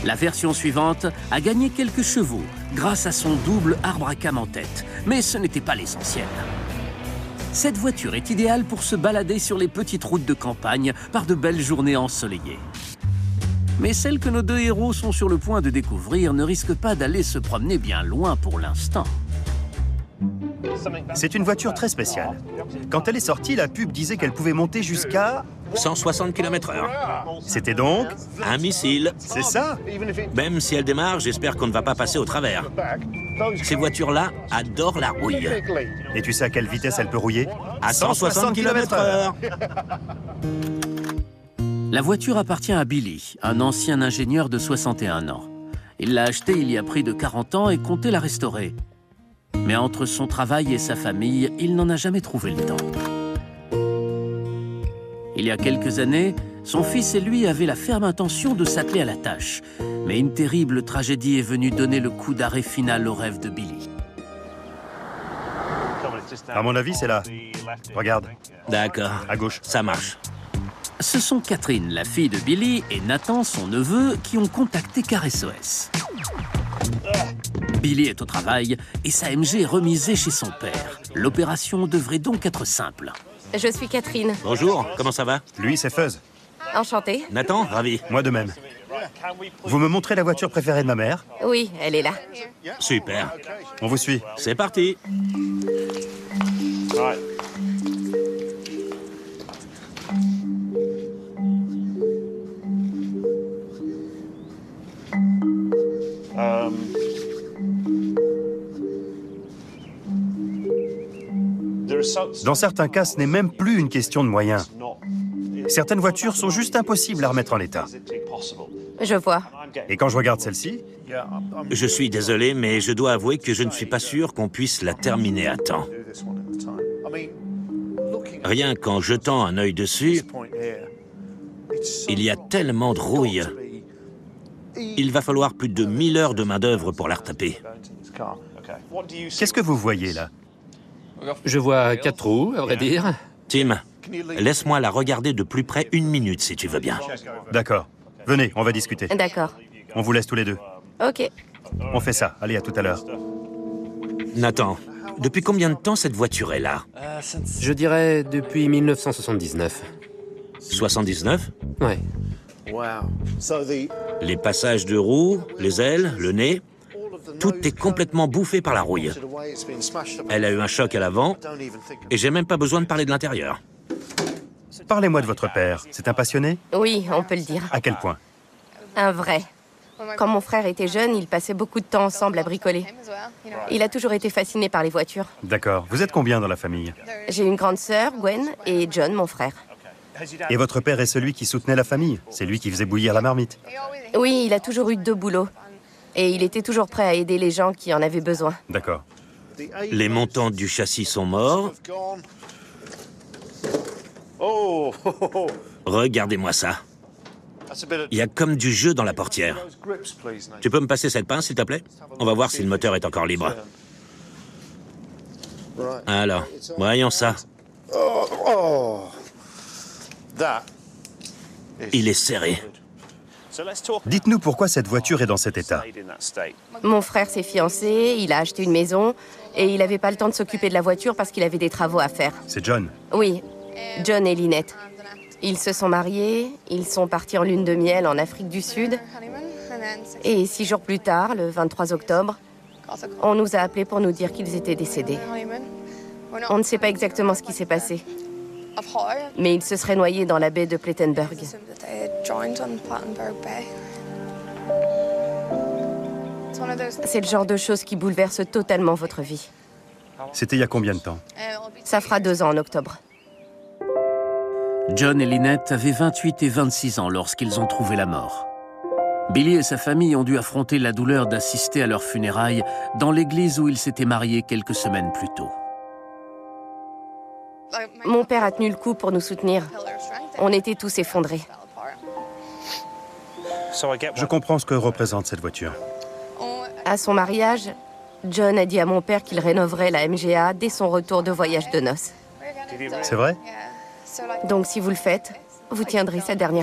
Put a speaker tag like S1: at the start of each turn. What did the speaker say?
S1: La version suivante a gagné quelques chevaux grâce à son double arbre à cames en tête. Mais ce n'était pas l'essentiel. Cette voiture est idéale pour se balader sur les petites routes de campagne par de belles journées ensoleillées. Mais celle que nos deux héros sont sur le point de découvrir ne risque pas d'aller se promener bien loin pour l'instant.
S2: C'est une voiture très spéciale. Quand elle est sortie, la pub disait qu'elle pouvait monter jusqu'à...
S3: 160 km/h.
S2: C'était donc...
S3: Un missile.
S2: C'est ça?
S3: Même si elle démarre, j'espère qu'on ne va pas passer au travers. Ces voitures-là adorent la rouille.
S2: Et tu sais à quelle vitesse elle peut rouiller?
S3: À 160 km/h.
S1: La voiture appartient à Billy, un ancien ingénieur de 61 ans. Il l'a achetée il y a près de 40 ans et comptait la restaurer. Mais entre son travail et sa famille, il n'en a jamais trouvé le temps. Il y a quelques années, son fils et lui avaient la ferme intention de s'atteler à la tâche. Mais une terrible tragédie est venue donner le coup d'arrêt final au rêve de Billy.
S2: À mon avis, c'est là. Regarde,
S3: D'accord.
S2: à gauche.
S3: Ça marche.
S1: Ce sont Catherine, la fille de Billy, et Nathan, son neveu, qui ont contacté Car SOS. Billy est au travail et sa MG est remisée chez son père. L'opération devrait donc être simple.
S4: Je suis Catherine.
S3: Bonjour, comment ça va?
S2: Lui, c'est Fuzz.
S4: Enchantée.
S3: Nathan, ravi.
S2: Moi de même. Vous me montrez la voiture préférée de ma mère?
S4: Oui, elle est là.
S3: Super.
S2: On vous suit.
S3: C'est parti.
S2: Dans certains cas, ce n'est même plus une question de moyens. Certaines voitures sont juste impossibles à remettre en état.
S4: Je vois.
S2: Et quand je regarde celle-ci,
S3: Je suis désolé, mais je dois avouer que je ne suis pas sûr qu'on puisse la terminer à temps. Rien qu'en jetant un œil dessus, il y a tellement de rouille. Il va falloir plus de 1000 heures de main-d'œuvre pour la retaper.
S2: qu'est-ce que vous voyez là?
S5: Je vois 4 roues, à vrai dire.
S3: Tim, laisse-moi la regarder de plus près 1 minute, si tu veux bien.
S2: D'accord. Venez, on va discuter.
S4: D'accord.
S2: On vous laisse tous les deux.
S4: Ok.
S2: On fait ça. Allez, à tout à l'heure.
S3: Nathan, depuis combien de temps cette voiture est là?
S5: Je dirais depuis 1979.
S3: 79?
S5: Ouais.
S3: Les passages de roues, les ailes, le nez, tout est complètement bouffé par la rouille. Elle a eu un choc à l'avant et j'ai même pas besoin de parler de l'intérieur.
S2: Parlez-moi de votre père. C'est un passionné?
S4: Oui, on peut le dire.
S2: À quel point?
S4: Un vrai. Quand mon frère était jeune, ils passaient beaucoup de temps ensemble à bricoler. Il a toujours été fasciné par les voitures.
S2: D'accord. Vous êtes combien dans la famille?
S4: J'ai une grande sœur, Gwen, et John, mon frère.
S2: Et votre père est celui qui soutenait la famille? C'est lui qui faisait bouillir la marmite?
S4: Oui, il a toujours eu 2 boulots. Et il était toujours prêt à aider les gens qui en avaient besoin.
S2: D'accord.
S3: Les montants du châssis sont morts. Regardez-moi ça. Il y a comme du jeu dans la portière. Tu peux me passer cette pince, s'il te plaît? On va voir si le moteur est encore libre. Alors, voyons ça. Il est serré.
S2: Dites-nous pourquoi cette voiture est dans cet état.
S4: Mon frère s'est fiancé, il a acheté une maison, et il n'avait pas le temps de s'occuper de la voiture parce qu'il avait des travaux à faire.
S2: C'est John.
S4: Oui, John et Lynette. Ils se sont mariés, ils sont partis en lune de miel en Afrique du Sud. Et 6 jours plus tard, le 23 octobre, on nous a appelés pour nous dire qu'ils étaient décédés. On ne sait pas exactement ce qui s'est passé, mais ils se seraient noyés dans la baie de Plettenberg. C'est le genre de choses qui bouleverse totalement votre vie.
S2: C'était il y a combien de temps?
S4: Ça fera 2 ans en octobre.
S1: John et Lynette avaient 28 et 26 ans lorsqu'ils ont trouvé la mort. Billy et sa famille ont dû affronter la douleur d'assister à leurs funérailles dans l'église où ils s'étaient mariés quelques semaines plus tôt.
S4: Mon père a tenu le coup pour nous soutenir. On était tous effondrés.
S2: Je comprends ce que représente cette voiture.
S4: À son mariage, John a dit à mon père qu'il rénoverait la MGA dès son retour de voyage de noces.
S2: C'est vrai?
S4: Donc si vous le faites, vous tiendrez sa dernière